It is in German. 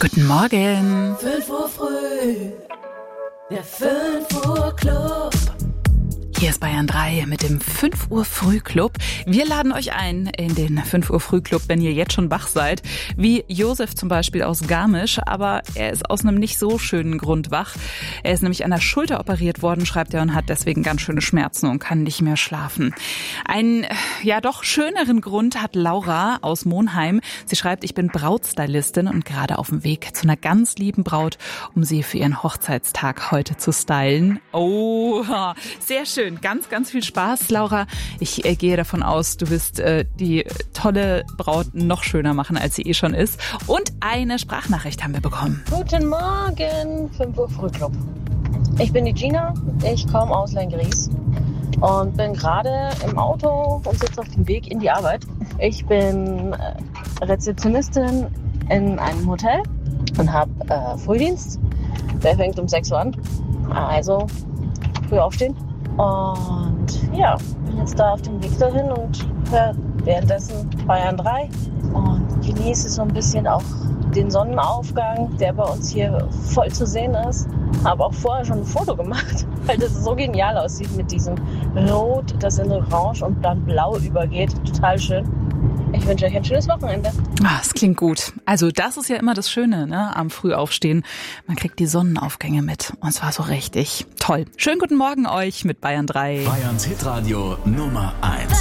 Guten Morgen. 5 Uhr früh, der 5 Uhr Club. Hier ist Bayern 3 mit dem 5 Uhr Frühclub. Wir laden euch ein in den 5 Uhr Frühclub, wenn ihr jetzt schon wach seid. Wie Josef zum Beispiel aus Garmisch, aber er ist aus einem nicht so schönen Grund wach. Er ist nämlich an der Schulter operiert worden, schreibt er, und hat deswegen ganz schöne Schmerzen und kann nicht mehr schlafen. Einen, ja doch schöneren Grund hat Laura aus Monheim. Sie schreibt, ich bin Brautstylistin und gerade auf dem Weg zu einer ganz lieben Braut, um sie für ihren Hochzeitstag heute zu stylen. Oh, sehr schön. Ganz, ganz viel Spaß, Laura. Ich gehe davon aus, du wirst die tolle Braut noch schöner machen, als sie eh schon ist. Und eine Sprachnachricht haben wir bekommen. Guten Morgen, 5 Uhr Frühclub. Ich bin die Gina, ich komme aus Lenggries und bin gerade im Auto und sitze auf dem Weg in die Arbeit. Ich bin Rezeptionistin in einem Hotel und habe Frühdienst. Der fängt um 6 Uhr an, also früh aufstehen. Und ja, bin jetzt da auf dem Weg dahin und höre währenddessen Bayern 3 und genieße so ein bisschen auch den Sonnenaufgang, der bei uns hier voll zu sehen ist. Habe auch vorher schon ein Foto gemacht, weil das so genial aussieht mit diesem Rot, das in Orange und dann Blau übergeht. Total schön. Ich wünsche euch ein schönes Wochenende. Das klingt gut. Also das ist ja immer das Schöne, ne, am Frühaufstehen. Man kriegt die Sonnenaufgänge mit. Und zwar so richtig toll. Schönen guten Morgen euch mit Bayern 3. Bayerns Hitradio Nummer 1.